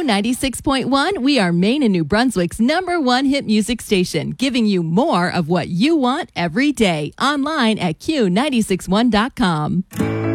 Q96.1, we are Maine and New Brunswick's #1 hit music station, giving you more of what you want every day. Online at Q961.com.